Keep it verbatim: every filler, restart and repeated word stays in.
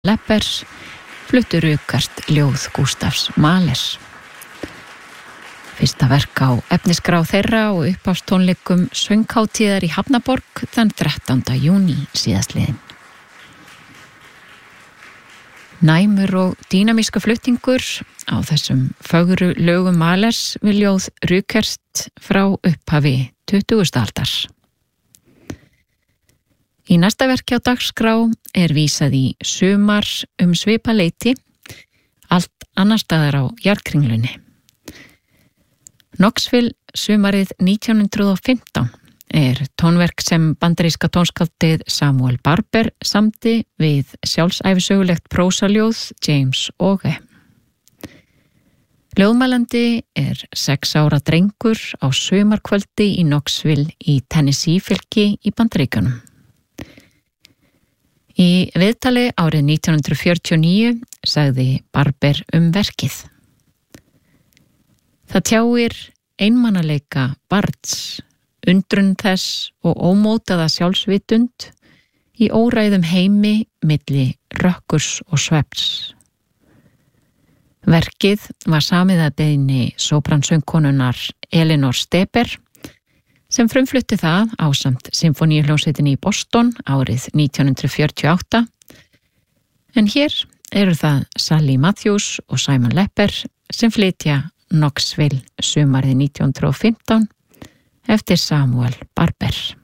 Leppers fluttu Rukart ljóð Gústafs Mahlers. Fyrsta verk á efnisgrá þeirra og upphafstónleikum sönghátíðar í Hafnaborg þann þrettánda júní síðastliðinn. Næmur og dýnamísku flutningur á þessum fögru lögum Mahlers við ljóð Rukart frá upphafi tuttugustu aldar. Í næsta verki á dagskrá er vísað í sumar um svipaleyti, allt annar staðar á jarðkringlunni. Knoxville sumarið nítján hundrað og fimmtán er tónverk sem bandaríska tónskáldið Samuel Barber samdi við sjálfsævisögulegt prósaljóð James Auge. Ljóðmælandi er sex ára drengur á sumarkvöldi í Knoxville í Tennessee fylki í Bandaríkjunum. Í viðtali árið nítján hundrað fjörutíu og níu sagði Barber um verkið. Það tjáir einmanaleika barns, undrun þess og ómótaða sjálfsvitund í óræðum heimi milli rökkurs og svefns. Verkið var samið að beiðni sópransöngkonunnar Elinor Steber sem frumflutti það ásamt Sinfoníuhljómsveitinni í Boston árið nítján hundrað fjörutíu og átta, en hér eru það Sally Matthews og Simon Lepper sem flytja Knoxville sumarið nítján hundrað og fimmtán eftir Samuel Barber.